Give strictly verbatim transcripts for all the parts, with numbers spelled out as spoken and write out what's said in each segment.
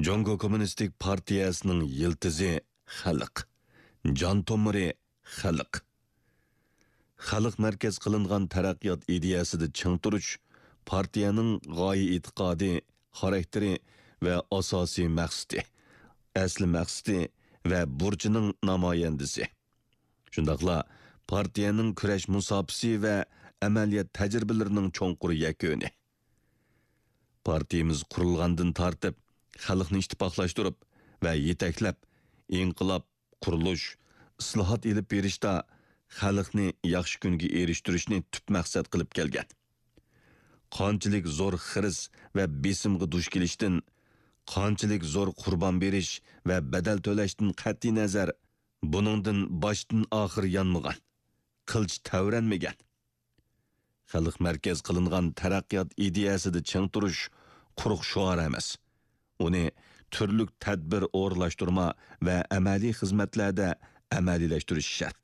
Jongo Kommunistik Partiyasining yiltizi xalq, jon tomiri xalq. Xalq markaz qilingan taraqqiyot ideyasida ching turish partiyaning g'oya e'tiqodi, xarakteri va asosiy maqsadi, asli maqsadi va burchining namoyandasi. Shundaqla partiyaning kurash musofisi va amaliyat tajribalarining cho'nqur yakuni. Partiyamiz qurilgandan tortib xalqni ittifoqlashtirib va yetaklab inqilob, qurilish, islohot elib berishda xalqni yaxshi kunga erishtirishni tub maqsad qilib kelgan. Qanchalik zo'r xiris va besimga duch kelishdan, qanchalik zo'r qurbon berish va badal to'lashdan qat'iy nazar, buningdan boshdan oxir yanmagan, qilch tavranmagan. Xalq markaz qilingan taraqqiyot ideyasida ching turish quruq shuar emas. Uni turli tadbir o'rlashtirma va amaliy xizmatlarda amaliylashtirish shart.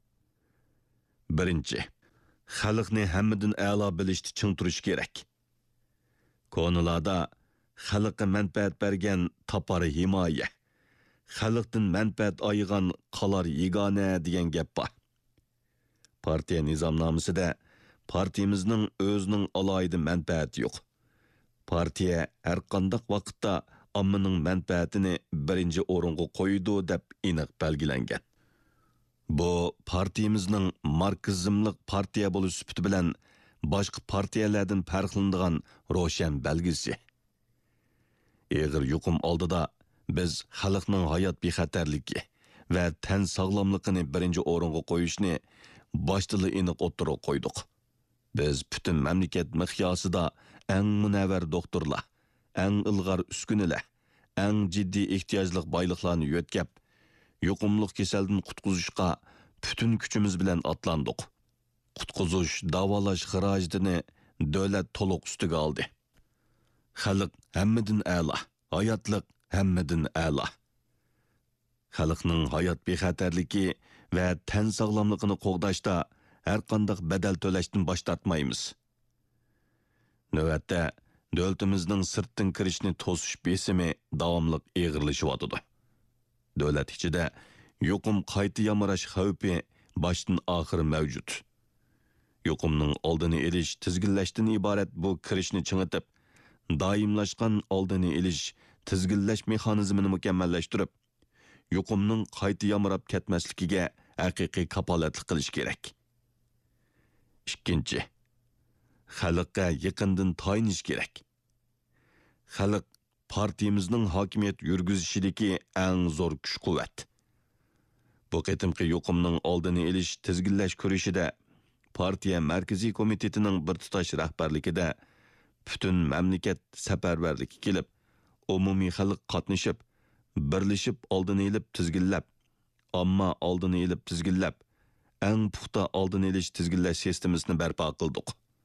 Birinchi, xalqni hammadan a'lo bilishni ching turish kerak. Konularda xalqqa manfaat bergan topar himoya, xalqdan manfaat olgan qolar yegona degan gap bor. Partiya nizomnomasida partiyamizning o'zining alohida manfaati yo'q. Partiya har qanday vaqtda ommaning manfaatini birinchi o'ringa qo'ydi deb aniq belgilangan. Bu partiyamizning markazimlik partiya bo'lish sifati bilan boshqa partiyalardan farqlanadigan ro'shan belgisi. Eg'ir yuqum oldida biz xalqning hayot bexatarligi va tan sog'lomligini birinchi o'ringa qo'yishni boshdan aniq o'ttirib qo'ydik. Biz butun mamlakat miqyosida eng munavvar doktorlar, eng ilg'or uskunalar, eng jiddiy ehtiyojli boyliqlarni yo'tkab, yuqumliq kasaldan qutqizishga butun kuchimiz bilan atlandik. Qutqizish, davolash xarajatini davlat to'liq ustiga oldi. Xalq hammadan a'lo, hayotlik hammadan a'lo. Xalqning hayot bexatarligi va tan sog'lomligini qo'g'dashda har qanday badal to'lashdan bosh tortmaymiz. Navbatda davlatimizning sirtdan kirishni to'sish besimi davomli eg'irlashyotdi. Davlat ichida yuqum qayta yamarash xavfi boshdan oxir mavjud. Yuqumning oldini olish, tizginlashdan iborat bu kirishni chingitib, doimlashgan oldini olish, tizginlash mexanizmini mukammallashtirib, yuqumning qayta yamarab ketmasligiga haqiqiy kapolatlik qilish kerak. Ikkinchi, xalqqa yaqindan tayinish kerak. Xalq partiyamizning hokimiyat yurgizishidagi eng zo'r kuch-quvvat. Bu qitimqi yuqumning oldini olish, tizginlash kurashida partiya markaziy komitetining bir tutash rahbarligida butun mamlakat safarbarlikka kelib, umumiy xalq qatnashib, birlashib oldini olib tizginlab, ammo oldini olib tizginlab, eng puxta oldini olish tizginlash sistemasini barpo qildik.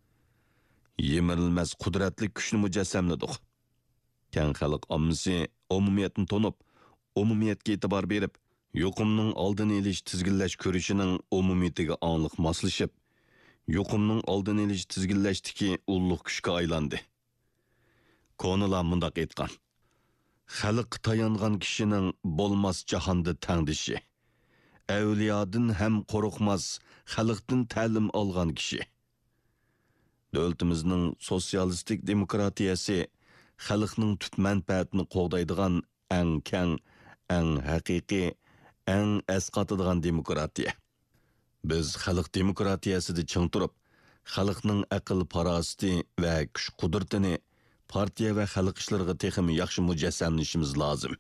Yemirilmas qudratli kuchni mujassamladik. Keng xalq ommasi umumiyatni tonib, umumiyatga e'tibor berib, yuqumning oldini olish tizginlash ko'rishining umumiyatiga aniq moslashib, yuqumning oldini olish tizginlashdagi ulug' kuchga aylandi. Konular mundaq aytgan: xalq tayangan kishining bo'lmas jahonda tangdishi. Avliyodan ham qo'rqmas, xalqdan ta'lim olgan kishi. Davlatimizning sotsialistik demokratiyasi xalqning tut manfaatini qo'g'daydigan eng keng, eng haqiqiy, eng asqatadigan demokratiya. Biz xalq demokratiyasida ching turib, xalqning aql farosati va kuch qudratini partiya va xalq ishlariga texmi yaxshi mujassamlashimiz lozim.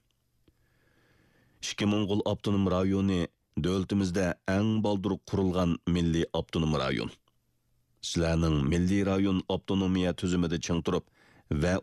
Ikki Mo'ng'ul avtonom rayoni davlatimizda eng baldur qurilgan milliy avtonom rayon. Sizlarning milliy rayon avtonomiya tuzumida ching turib va